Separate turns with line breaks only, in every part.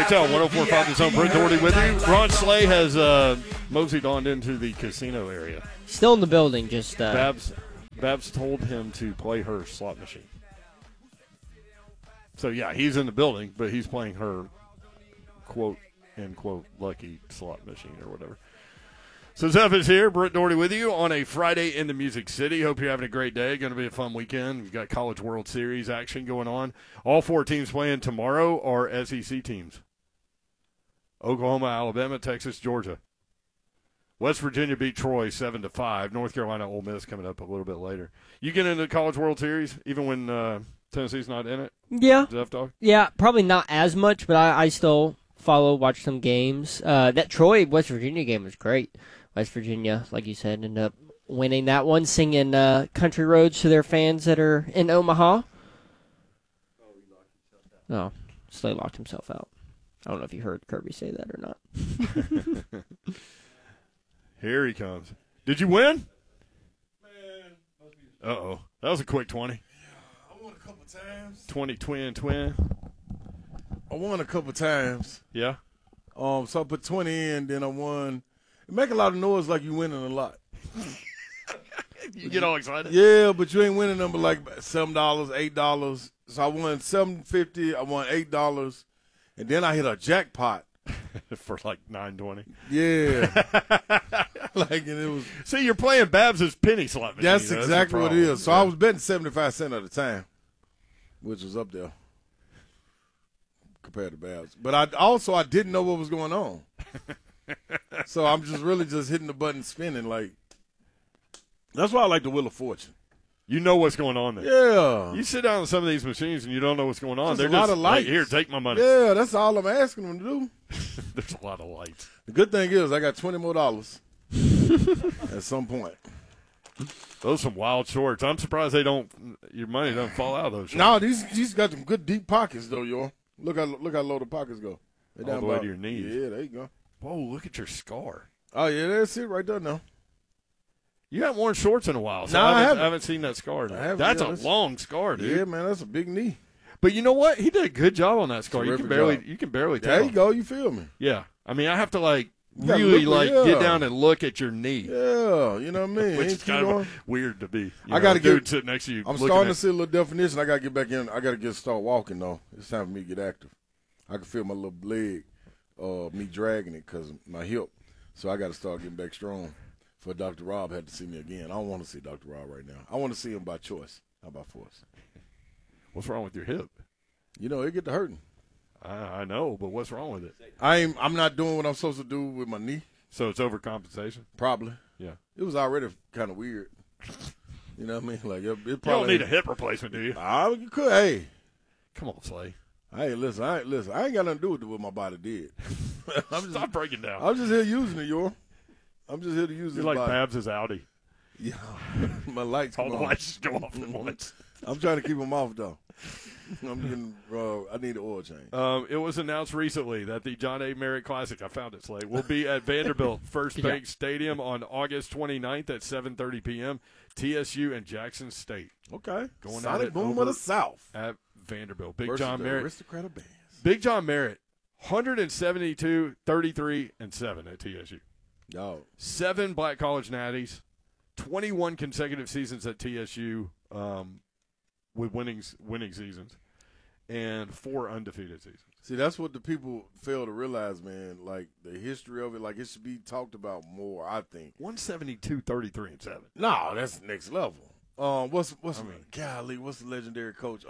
WHL 104.5 The Zone. Brent Doherty with you. Ron Slay has moseyed on into the casino area.
Still in the building, just
Babs told him to play her slot machine. So, yeah, he's in the building, but he's playing her quote, end quote, lucky slot machine or whatever. So, Zeph is here. Brent Doherty with you on a Friday in the Music City. Hope you're having a great day. Going to be a fun weekend. We've got College World Series action going on. All 4 teams playing tomorrow are SEC teams. Oklahoma, Alabama, Texas, Georgia. West Virginia beat Troy 7-5. North Carolina, Ole Miss coming up a little bit later. You get into the College World Series even when Tennessee's not in it?
Yeah.
Zeph Dog?
Yeah, probably not as much, but I still watch some games. That Troy-West Virginia game was great. West Virginia, like you said, ended up winning that one, singing Country Roads to their fans that are in Omaha. No, Slay locked himself out. I don't know if you heard Kirby say that or not.
Here he comes. Did you win? Uh-oh. That was a quick 20.
Yeah, I won a couple times.
20 twin.
I won a couple times.
Yeah?
So I put 20 in, then I won. It make a lot of noise like you winning a lot.
You get all excited?
Yeah, but you ain't winning them but like $7, $8. So I won $7.50. I won $8, and then I hit a jackpot
for like $9.20.
Yeah, like and it was.
See, you're playing Babs' penny slot machine.
That's exactly what it is. So I was betting 75 cents at a time, which was up there compared to Babs. But I didn't know what was going on. So I'm just hitting the button, spinning like. That's why I like the Wheel of Fortune.
You know what's going on there.
Yeah.
You sit down on some of these machines and you don't know what's going on.
There's
They're
a lot
just
of lights.
Like, here, take my money.
Yeah, that's all I'm asking them to do.
There's a lot of lights.
The good thing is I got $20 more at some point.
Those are some wild shorts. I'm surprised your money doesn't fall out of those shorts.
No, these got some good deep pockets though, yo. Look how low the pockets go. They're
all the way to your knees.
Yeah, there you go.
Whoa, look at your scar.
Oh yeah, that's it right there now.
You haven't worn shorts in a while, so
no,
I haven't seen that scar. That's a long scar, dude.
Yeah, man, that's a big knee.
But you know what? He did a good job on that scar. You can barely tell.
There you go. You feel me?
Yeah. I mean, I have to really get down and look at your knee.
Yeah, you know what I mean.
Which is kind of weird to be.
I got to
get sitting next to you.
I'm starting to see a little definition. I got to get back in. I got to start walking though. It's time for me to get active. I can feel my little leg, me dragging it because my hip. So I got to start getting back strong. For Dr. Rob had to see me again. I don't want to see Dr. Rob right now. I want to see him by choice, not by force.
What's wrong with your hip?
You know, it get to hurting.
I know, but what's wrong with it?
I'm not doing what I'm supposed to do with my knee.
So it's overcompensation?
Probably.
Yeah.
It was already kind of weird. You know what I mean? Like it probably.
You don't need a hip replacement, do you?
You could. Hey.
Come on, Slay.
Hey, listen. I ain't got nothing to do with what my body did.
Stop breaking down.
I'm just here using it, yo. I'm just here to use
You're
this
like
body.
Babs' Audi.
Yeah. My lights
All the lights just go off at once.
I'm trying to keep them off, though. I'm getting. I need an oil change.
It was announced recently that the John A. Merritt Classic, I found it, Slay, will be at Vanderbilt First Bank Stadium on August 29th at 7:30 p.m. TSU and Jackson State.
Okay.
Going
Sonic Boom of the South
at Vanderbilt.
Big John Merritt. Aristocrat of bands.
Big John Merritt, 172, 33, and 7 at TSU.
Yo.
7 Black College Natties, 21 consecutive seasons at TSU with winning seasons, and 4 undefeated seasons.
See, that's what the people fail to realize, man. Like, the history of it, like, it should be talked about more, I think.
172, 33, and 7.
No, that's next level. What's the legendary coach?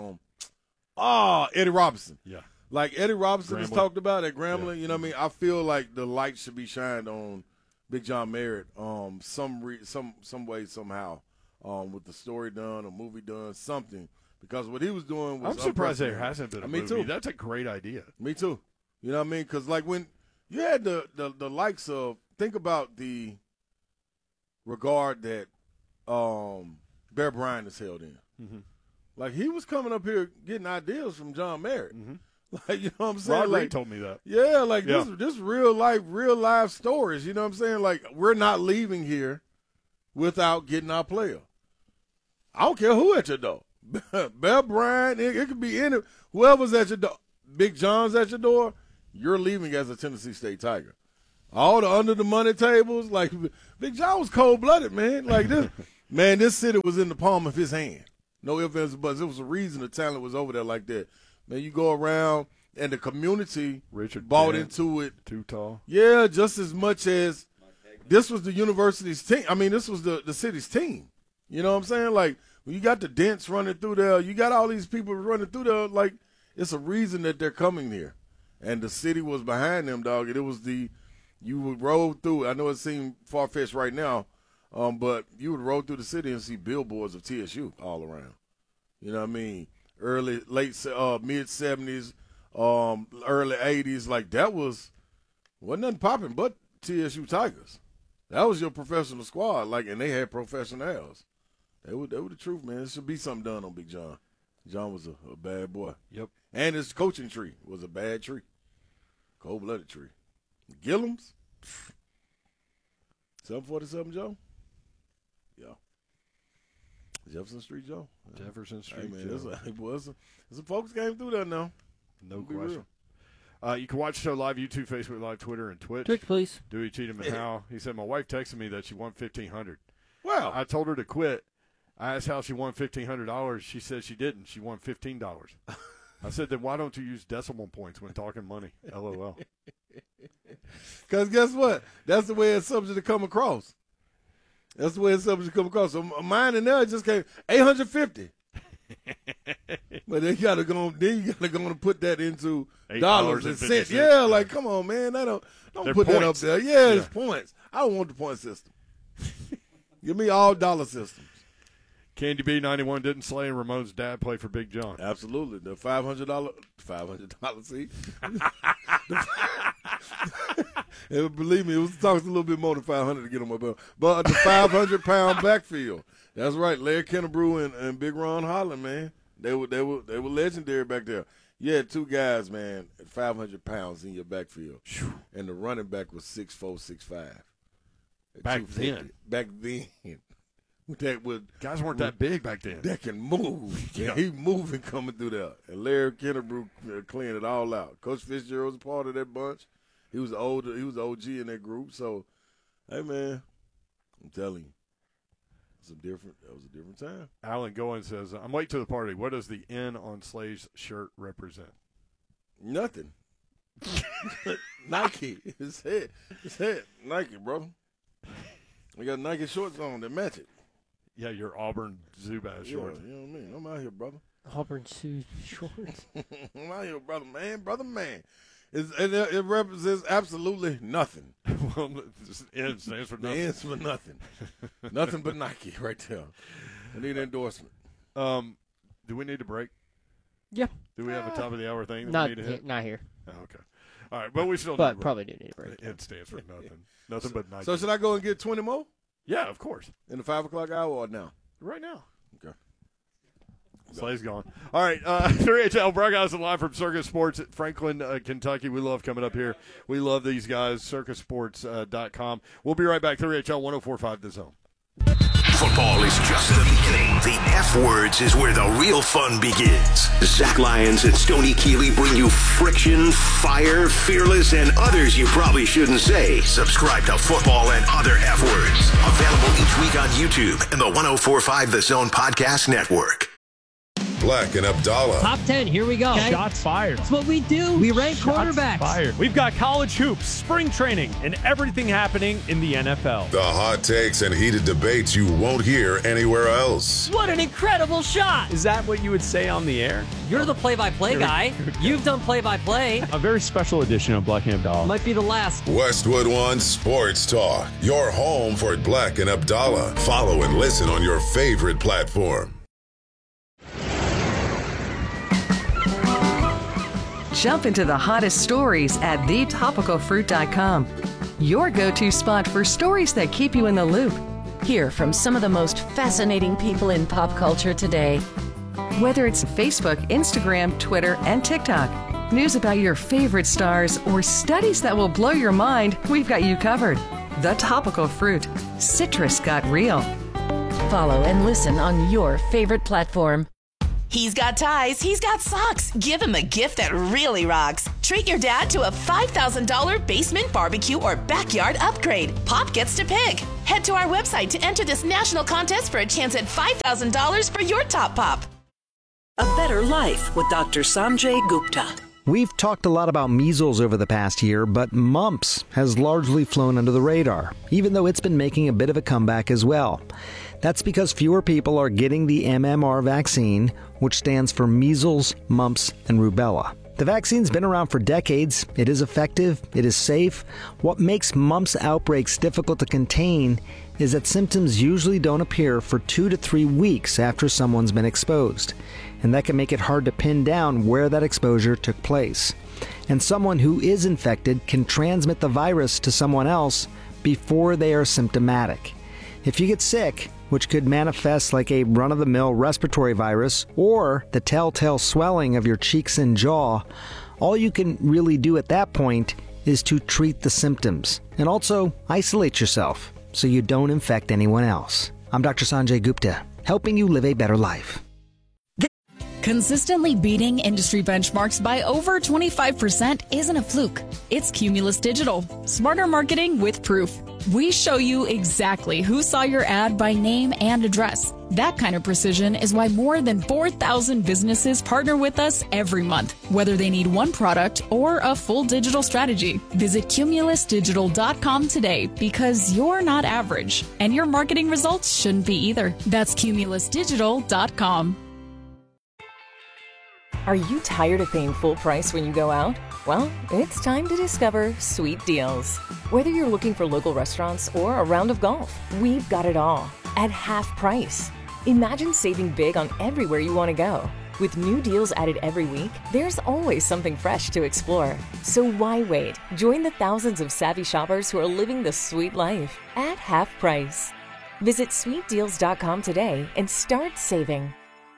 Eddie Robinson.
Yeah.
Like Eddie Robinson has talked about at Grambling,
yeah.
You know what I mean? I feel like the light should be shined on Big John Merritt, some way, somehow, with the story done, a movie done, something. Because what he was doing was
I'm surprised there hasn't been a movie.
Me too.
That's a great idea.
Me too. You know what I mean? Because like when you had the likes of, think about the regard that Bear Bryant is held in. Mm-hmm. Like he was coming up here getting ideas from John Merritt.
Mm-hmm.
Like, you know what I'm saying?
Rod Reed told me that.
Yeah, like this real life stories. You know what I'm saying? Like we're not leaving here without getting our player. I don't care who at your door. Bear Bryant, it could be whoever's at your door. Big John's at your door. you're leaving as a Tennessee State Tiger. All the under the money tables, like Big John was cold-blooded, man. Like this, man, this city was in the palm of his hand. No ifs, ands, or buts. It was a reason the talent was over there like that. Man, you go around, and the community bought into it.
Too tall.
Yeah, just as much as this was the university's team. I mean, this was the city's team. You know what I'm saying? Like, when you got the Dents running through there, you got all these people running through there, like, it's a reason that they're coming here. And the city was behind them, dog. And it was you would roll through. I know it seemed far-fetched right now, but you would roll through the city and see billboards of TSU all around. You know what I mean? Mid-70s, early 80s, like that wasn't nothing popping but TSU Tigers. That was your professional squad, like, and they had professionals. They were the truth, man. There should be something done on Big John. John was a bad boy.
Yep. And
his coaching tree was a bad tree. Cold-blooded tree. Gillums? 747 Joe? Yeah. Jefferson Street Joe?
Jefferson Street
Hey, man,
Joe.
some folks came through there now.
No question. You can watch the show live, YouTube, Facebook Live, Twitter, and Twitch.
Twitch, please.
Dewey Cheatham and Hal. He said, my wife texted me that she won $1,500.
Wow.
I told her to quit. I asked how she won $1,500. She said she didn't. She won $15. I said, then why don't you use decimal points when talking money? LOL.
Because guess what? That's the way it's subject to come across. That's the way it's subject to come across. So mine and there just came $850. But then you gotta go and put that into dollars and cents. Yeah, like come on, man. Don't put
points.
That up there. Yeah, it's points. I don't want the point system. Give me all dollar systems.
Candy B91 didn't slay and Ramon's dad play for Big John.
Absolutely. The $500 seat. Believe me, it was talking a little bit more than $500 to get on my belt. But the 500-pound backfield. That's right. Larry Kennebrew and Big Ron Holland, man. They were legendary back there. You had two guys, man, at 500 pounds in your backfield. And the running back was 6'4", 6'5".
Back then. Guys weren't that big back then.
That can move. Yeah. He moving coming through there. And Larry Kennebrew cleaned it all out. Coach Fitzgerald was a part of that bunch. He was the OG in that group. So, hey man, I'm telling you, that was a different time.
Alan Goins says, I'm late to the party. What does the N on Slay's shirt represent?
Nothing. Nike. His head. Nike, bro. We got Nike shorts on that match it.
Yeah, your Auburn Zubaz shorts.
You know what I mean? I'm out here, brother.
Auburn shorts.
I'm out here, brother man. It represents absolutely nothing.
Well, the N stands for nothing.
The N's for nothing. Nothing but Nike right there. I need an endorsement.
Do we need a break?
Yeah.
Do we have a top of the hour thing that
Not
we need to hit?
Not here.
Oh, okay. All right, but we still
but
need a break.
Probably do need a break.
It stands for nothing. Nothing but Nike.
So should I go and get 20 more?
Yeah, of course.
In the 5 o'clock hour or now?
Right now.
Okay.
Slay's gone. All right, 3HL broadcasting live from Circus Sports at Franklin, Kentucky. We love coming up here. We love these guys, circusports.com. We'll be right back. 3HL 104.5 The Zone.
Football is just the beginning. The F words is where the real fun begins. Zach Lyons and Stoney Keeley bring you friction, fire, fearless, and others you probably shouldn't say. Subscribe to Football and Other F words. Available each week on YouTube and the 104.5 The Zone Podcast Network.
Black and Abdallah.
Top 10, here we go.
Okay. Shots fired.
That's what we do. We rank quarterbacks.
Fired. We've got college hoops, spring training, and everything happening in the NFL.
The hot takes and heated debates you won't hear anywhere else.
What an incredible shot.
Is that what you would say on the air?
You're the play-by-play guy. You've done play-by-play.
A very special edition of Black and Abdallah.
Might be the last.
Westwood One Sports Talk. Your home for Black and Abdallah. Follow and listen on your favorite platform.
Jump into the hottest stories at thetopicalfruit.com. Your go-to spot for stories that keep you in the loop.
Hear from some of the most fascinating people in pop culture today.
Whether it's Facebook, Instagram, Twitter, and TikTok. News about your favorite stars or studies that will blow your mind, we've got you covered. The Topical Fruit. Citrus got real.
Follow and listen on your favorite platform.
He's got ties, he's got socks. Give him a gift that really rocks. Treat your dad to a $5,000 basement barbecue or backyard upgrade. Pop gets to pick. Head to our website to enter this national contest for a chance at $5,000 for your top pop.
A Better Life with Dr. Sanjay Gupta.
We've talked a lot about measles over the past year, but mumps has largely flown under the radar, even though it's been making a bit of a comeback as well. That's because fewer people are getting the MMR vaccine, which stands for measles, mumps, and rubella. The vaccine's been around for decades. It is effective. It is safe. What makes mumps outbreaks difficult to contain is that symptoms usually don't appear for 2 to 3 weeks after someone's been exposed. And that can make it hard to pin down where that exposure took place. And someone who is infected can transmit the virus to someone else before they are symptomatic. If you get sick, which could manifest like a run-of-the-mill respiratory virus or the telltale swelling of your cheeks and jaw, all you can really do at that point is to treat the symptoms and also isolate yourself so you don't infect anyone else. I'm Dr. Sanjay Gupta, helping you live a better life.
Consistently beating industry benchmarks by over 25% isn't a fluke. It's Cumulus Digital. Smarter marketing with proof. We show you exactly who saw your ad by name and address. That kind of precision is why more than 4,000 businesses partner with us every month, whether they need one product or a full digital strategy. Visit cumulusdigital.com today because you're not average, and your marketing results shouldn't be either. That's cumulusdigital.com.
Are you tired of paying full price when you go out? Well, it's time to discover Sweet Deals. Whether you're looking for local restaurants or a round of golf, we've got it all at half price. Imagine saving big on everywhere you want to go. With new deals added every week, there's always something fresh to explore. So why wait? Join the thousands of savvy shoppers who are living the sweet life at half price. Visit sweetdeals.com today and start saving.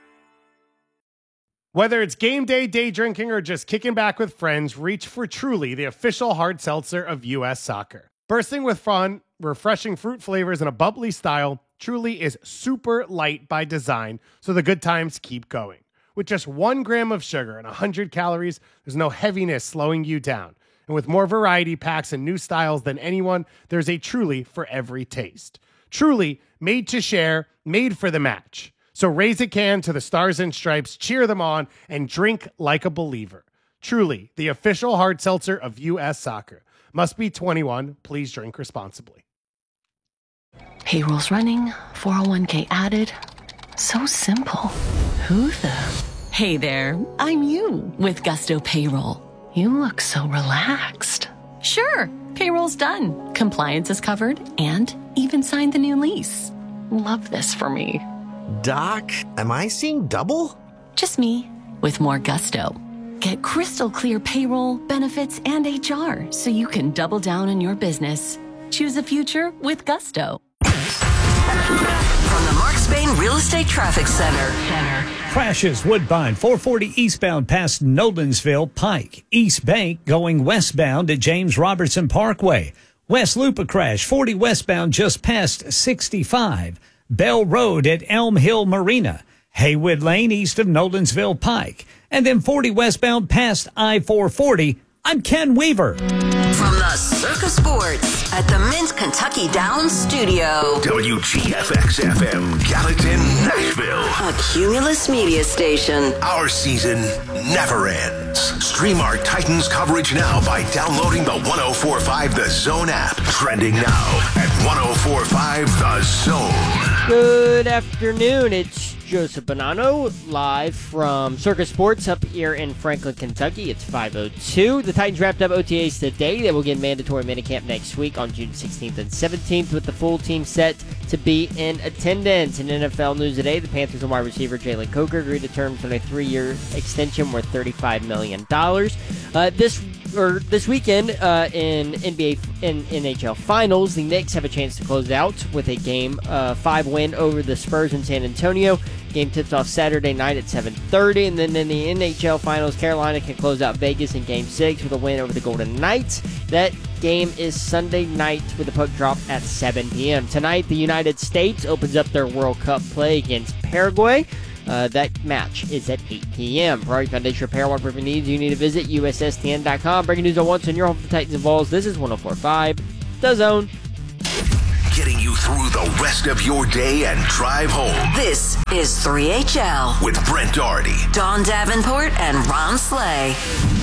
Whether it's game day, day drinking, or just kicking back with friends, reach for Truly, the official hard seltzer of U.S. Soccer. Bursting with fun, refreshing fruit flavors, and a bubbly style, Truly is super light by design, so the good times keep going. With just 1 gram of sugar and 100 calories, there's no heaviness slowing you down. And with more variety packs and new styles than anyone, there's a Truly for every taste. Truly, made to share, made for the match. So raise a can to the Stars and Stripes, cheer them on, and drink like a believer. Truly, the official hard seltzer of U.S. Soccer. Must be 21. Please drink responsibly.
Payroll's running, 401k added. So simple. Who the? Hey there, I'm you with Gusto Payroll. You look so relaxed. Sure, payroll's done. Compliance is covered and even signed the new lease. Love this for me.
Doc, am I seeing double?
Just me, with more gusto. Get crystal clear payroll, benefits, and HR so you can double down on your business. Choose a future with gusto.
From the Mark Spain Real Estate Traffic Center.
Crashes Woodbine 440 eastbound past Nolensville Pike. East Bank going westbound at James Robertson Parkway. West Loop a crash 40 westbound just past 65. Bell Road at Elm Hill Marina, Haywood Lane east of Nolensville Pike, and then 40 westbound past I-440. I'm Ken Weaver.
From the Circus Sports at the Mint Kentucky Downs Studio.
WGFX-FM, Gallatin, Nashville.
A Cumulus media station.
Our season never ends. Stream our Titans coverage now by downloading the 104.5 The Zone app. Trending now at 104.5 The Zone.
Good afternoon. It's Joseph Bonanno live from Circus Sports up here in Franklin, Kentucky. It's 5:02. The Titans wrapped up OTAs today. They will get mandatory minicamp next week on June 16th and 17th with the full team set to be in attendance. In NFL news today, the Panthers and wide receiver Jalen Coker agreed to terms on a 3-year extension worth $35 million. This weekend in NHL Finals, the Knicks have a chance to close out with a Game 5 win over the Spurs in San Antonio. Game tips off Saturday night at 7:30, and then in the NHL Finals, Carolina can close out Vegas in Game 6 with a win over the Golden Knights. That game is Sunday night with the puck drop at 7 p.m. Tonight, the United States opens up their World Cup play against Paraguay. That match is at 8 p.m. For all your foundation repair waterproofing needs, you need to visit USSTN.com. Breaking news on once in your home for Titans and Vols. This is 104.5 The Zone.
Getting you through the rest of your day and drive home.
This is 3HL
with Brent Doherty,
Dawn Davenport, and Ron Slay.